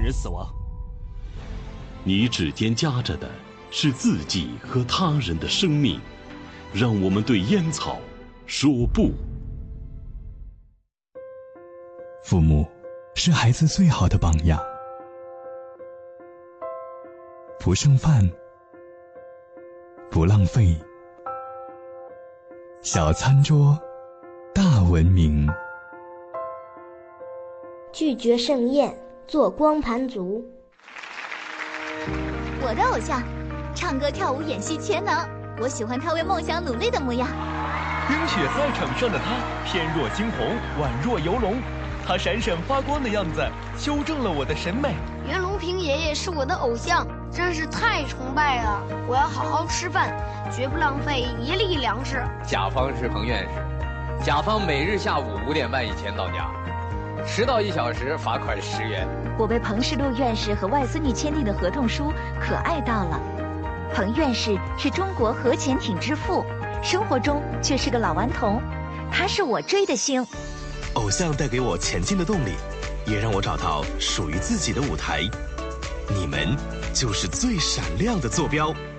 人死亡。 你指尖夹着的是自己和他人的生命，让我们对烟草说不。 父母是孩子最好的榜样，不剩饭，不浪费，小餐桌，大文明。 拒绝盛宴，做光盘族。 我的偶像，唱歌跳舞演戏全能，我喜欢他为梦想努力的模样。 冰雪赛场上的他，翩若惊鸿，宛若游龙，他闪闪发光的样子，修正了我的审美。 袁隆平爷爷是我的偶像，真是太崇拜了！我要好好吃饭，绝不浪费一粒粮食。 甲方是彭院士，甲方每日下午5点半以前到家，迟到1小时罚款10元。 我被彭世禄院士和外孙女签订的合同书可爱到了。彭院士是中国核潜艇之父，生活中却是个老顽童，他是我追的星。 偶像带给我前进的动力，也让我找到属于自己的舞台。你们就是最闪亮的坐标。